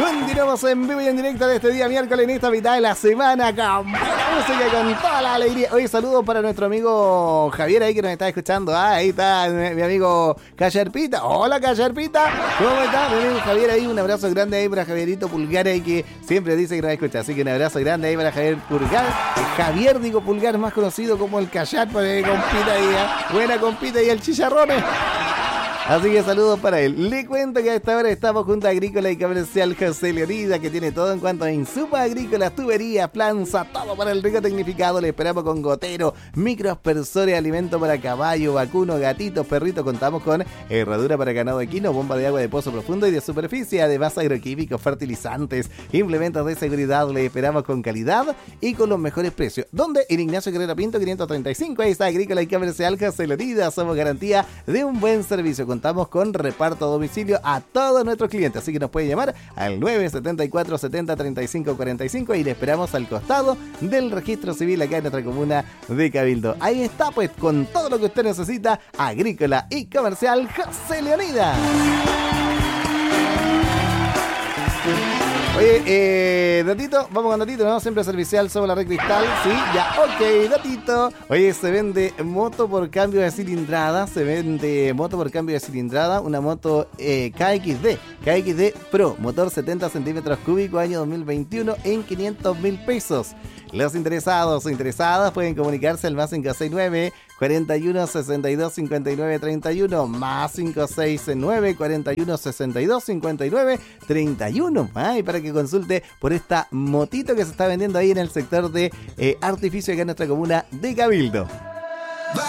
Continuamos en vivo y en directo de este día miércoles en esta mitad de la semana con buena música y con toda la alegría. Hoy saludos para nuestro amigo Javier ahí que nos está escuchando. Ahí está mi amigo Callarpita. Hola Callarpita, ¿cómo está? Mi amigo Javier ahí, un abrazo grande ahí para Javierito Pulgar ahí que siempre dice que nos escucha. Así que un abrazo grande ahí para Javier Pulgar. Javier, digo Pulgar, más conocido como el Callar, porque compita ahí, buena compita y el chicharrones. Así que saludos para él. Le cuento que a esta hora estamos junto a Agrícola y Comercial José Leonida, que tiene todo en cuanto a insumos agrícolas, tuberías, planza, todo para el rico tecnificado. Le esperamos con gotero, microaspersores, alimento para caballo, vacuno, gatitos, perritos. Contamos con herradura para ganado equino, bomba de agua de pozo profundo y de superficie, además agroquímicos, fertilizantes, implementos de seguridad. Le esperamos con calidad y con los mejores precios. ¿Dónde? En Ignacio Guerrero Pinto 535. Ahí está Agrícola y Comercial José Leonida. Somos garantía de un buen servicio. Contamos con reparto a domicilio a todos nuestros clientes, así que nos puede llamar al 974 70 35 45 y le esperamos al costado del registro civil acá en nuestra comuna de Cabildo. Ahí está, pues, con todo lo que usted necesita, Agrícola y Comercial José Leonida. Oye, Datito, vamos con Datito, ¿no? Siempre servicial, somos la Red Cristal, sí, ya, ok, Datito. Oye, se vende moto por cambio de cilindrada, una moto KXD Pro, motor 70 centímetros cúbicos, año 2021, en 500.000 pesos. Los interesados o interesadas pueden comunicarse al más 569 41 62 59 31 más 569 41 62 59 31. Ay, para que consulte por esta motito que se está vendiendo ahí en el sector de Artificio acá en nuestra comuna de Cabildo.